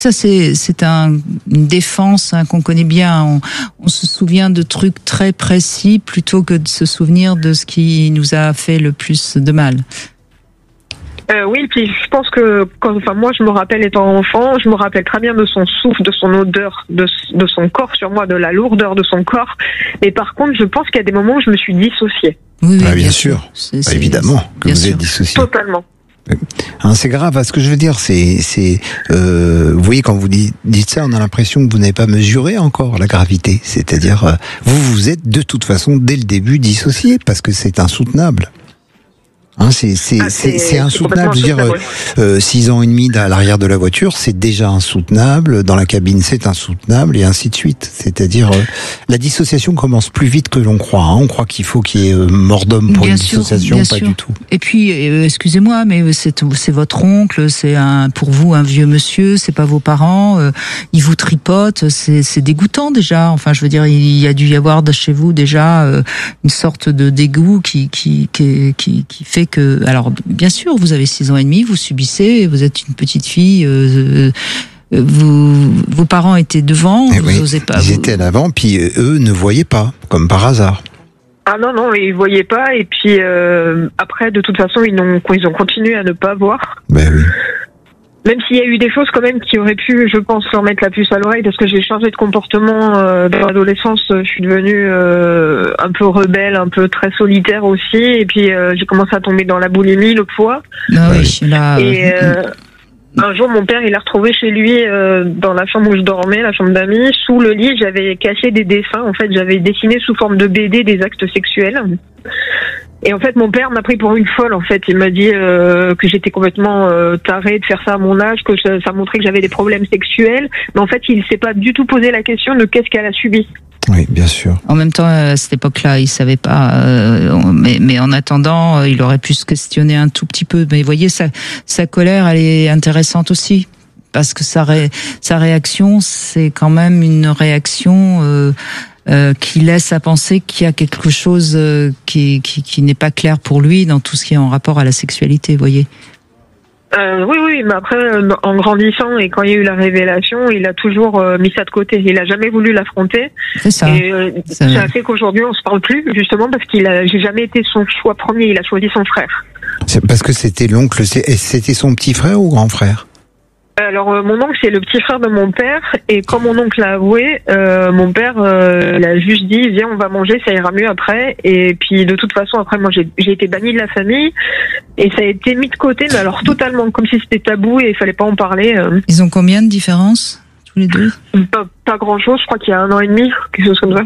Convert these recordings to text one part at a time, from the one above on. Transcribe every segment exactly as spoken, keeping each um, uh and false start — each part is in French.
Ça, c'est, c'est un, une défense hein, qu'on connaît bien. On, on se souvient de trucs très précis plutôt que de se souvenir de ce qui nous a fait le plus de mal. Euh, oui, puis je pense que, quand, enfin moi, je me rappelle étant enfant, je me rappelle très bien de son souffle, de son odeur, de, de son corps sur moi, de la lourdeur de son corps. Mais par contre, je pense qu'il y a des moments où je me suis dissociée. Oui, oui ah, bien, bien sûr, sûr. C'est, bah, c'est, évidemment que bien vous sûr. êtes dissocié. Totalement. Hein, c'est grave. Ce que je veux dire, c'est, c'est, euh, vous voyez, quand vous dites, dites ça, on a l'impression que vous n'avez pas mesuré encore la gravité. C'est-à-dire, euh, vous vous êtes de toute façon dès le début dissocié parce que c'est insoutenable. Hein, c'est, c'est, Ah, c'est, c'est- c'est insoutenable. c'est Je veux dire, complètement euh, six ans et demi à l'arrière de la voiture, c'est déjà insoutenable. Dans la cabine, c'est insoutenable, et ainsi de suite. C'est-à-dire, euh, la dissociation commence plus vite que l'on croit. Hein. On croit qu'il faut qu'il y ait euh, mort d'homme pour Bien une sûr, dissociation, bien pas sûr. du tout. Et puis, euh, excusez-moi, mais c'est, c'est votre oncle, c'est un, pour vous un vieux monsieur, c'est pas vos parents, euh, ils vous tripotent, c'est, c'est dégoûtant déjà. Enfin, je veux dire, il y a dû y avoir de chez vous déjà euh, une sorte de dégoût qui, qui, qui, qui, qui fait que, alors bien sûr, vous avez six ans et demi, vous subissez, vous êtes une petite fille. Euh, euh, vous, vos parents étaient devant, Eh vous oui, osez pas. ils vous- étaient à l'avant, puis euh, eux ne voyaient pas, comme par hasard. Ah non, non, ils voyaient pas. Et puis euh, après, de toute façon, ils ont, ils ont continué à ne pas voir. Ben oui. Même s'il y a eu des choses quand même qui auraient pu, je pense, leur mettre la puce à l'oreille, parce que j'ai changé de comportement euh, dans l'adolescence. Je suis devenue euh, un peu rebelle, un peu très solitaire aussi. Et puis euh, j'ai commencé à tomber dans la boulimie, le poids. Ah Ouais. oui, là. Et euh, euh, un jour, mon père, il a retrouvé chez lui, euh, dans la chambre où je dormais, la chambre d'amis, sous le lit, j'avais caché des dessins. En fait, j'avais dessiné sous forme de B D des actes sexuels. Et en fait, mon père m'a pris pour une folle. En fait, il m'a dit euh, que j'étais complètement euh, tarée de faire ça à mon âge, que ça, ça montrait que j'avais des problèmes sexuels. Mais en fait, il s'est pas du tout posé la question de qu'est-ce qu'elle a subi. Oui, bien sûr. En même temps, à cette époque-là, il savait pas. euh, mais, mais en attendant, euh, il aurait pu se questionner un tout petit peu. Mais vous voyez, sa, sa colère, elle est intéressante aussi, parce que sa, ré, sa réaction, c'est quand même une réaction euh, euh, qui laisse à penser qu'il y a quelque chose euh, qui, qui, qui n'est pas clair pour lui dans tout ce qui est en rapport à la sexualité. Vous voyez. Euh, oui, oui, mais après, euh, en grandissant et quand il y a eu la révélation, il a toujours euh, mis ça de côté. Il a jamais voulu l'affronter. C'est ça. Et euh, Ça- ça a fait qu'aujourd'hui, on se parle plus, justement parce qu'il a, j'ai jamais été son choix premier. Il a choisi son frère. C'est parce que c'était l'oncle, c'est- c'était son petit frère ou grand frère? Alors, euh, mon oncle, c'est le petit frère de mon père. Et quand mon oncle a avoué, euh, mon père euh, il a juste dit, viens, on va manger, ça ira mieux après. Et puis, de toute façon, après, moi, j'ai, j'ai été bannie de la famille. Et ça a été mis de côté, mais alors totalement, comme si c'était tabou et il fallait pas en parler. euh. Ils ont combien de différence tous les deux? Pas, pas grand-chose, je crois qu'il y a un an et demi, quelque chose comme ça.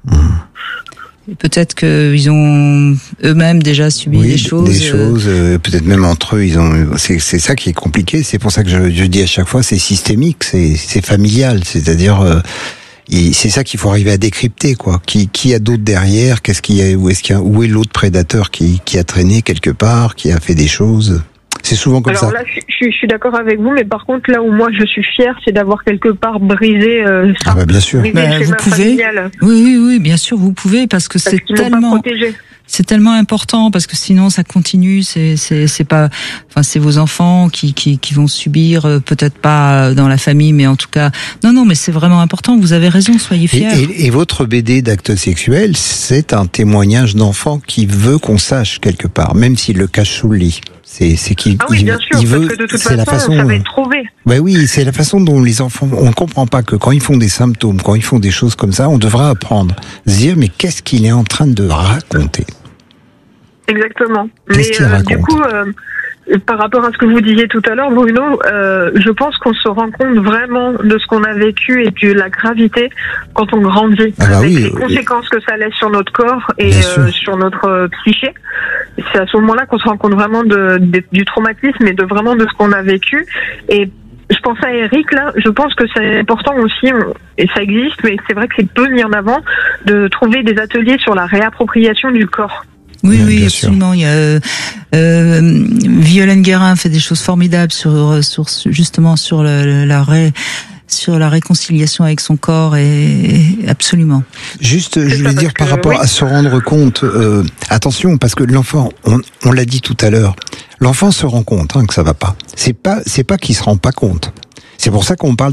Peut-être qu'ils ont eux-mêmes déjà subi Oui, des choses. Des choses, euh, peut-être même entre eux, ils ont. C'est, c'est ça qui est compliqué. C'est pour ça que je, je dis à chaque fois, c'est systémique, c'est, c'est familial. C'est-à-dire, euh, et c'est ça qu'il faut arriver à décrypter, quoi. Qui, qui a d'autre derrière? Qu'est-ce qu'il y a? Où est-ce qu'il y a? Où est l'autre prédateur qui, qui a traîné quelque part, qui a fait des choses? C'est souvent comme Alors ça. là, je, je, je suis d'accord avec vous, mais par contre, là où moi je suis fière, c'est d'avoir quelque part brisé euh, ça. Ah bah bien sûr. Brisé Bah, le vous schéma pouvez. familial. Oui, oui, oui, bien sûr, vous pouvez, parce que Parce c'est qu'ils m'ont pas tellement, protégé. c'est tellement important, parce que sinon ça continue. C'est, c'est, c'est pas, enfin, c'est vos enfants qui, qui, qui vont subir, euh, peut-être pas dans la famille, mais en tout cas, non, non, mais c'est vraiment important. Vous avez raison, soyez Et, fiers. et, et votre B D d'actes sexuels, c'est un témoignage d'enfant qui veut qu'on sache quelque part, même s'il le cache sous le lit. C'est, c'est qu'il Ah oui, il, bien sûr, il veut. parce que de toute c'est façon, la façon. ça va être trouvé. Bah oui, c'est la façon dont les enfants. On ne comprend pas que quand ils font des symptômes, quand ils font des choses comme ça, on devrait apprendre, se dire mais qu'est-ce qu'il est en train de raconter? Exactement. Qu'est-ce Mais qu'il euh, raconte du coup, euh, par rapport à ce que vous disiez tout à l'heure, Bruno, euh, je pense qu'on se rend compte vraiment de ce qu'on a vécu et de la gravité quand on grandit, Ah bah avec oui, les oui. conséquences que ça laisse sur notre corps et Bien euh, sûr. sur notre euh, psyché. C'est à ce moment-là qu'on se rend compte vraiment de, de- du traumatisme et de vraiment de ce qu'on a vécu. Et je pense à Eric, là, je pense que c'est important aussi, on- et ça existe, mais c'est vrai que c'est peu mis en avant, de trouver des ateliers sur la réappropriation du corps. Oui, Ouais, oui, bien absolument. Il y a euh, euh, Violaine Guérin fait des choses formidables sur, sur justement sur la, la ré, sur la réconciliation avec son corps et, et absolument. Juste, je ça, voulais dire parce par que, rapport oui. à se rendre compte, euh, attention, parce que l'enfant, on, on l'a dit tout à l'heure, l'enfant se rend compte hein, que ça va pas. C'est pas, c'est pas qu'il se rend pas compte. C'est pour ça qu'on parle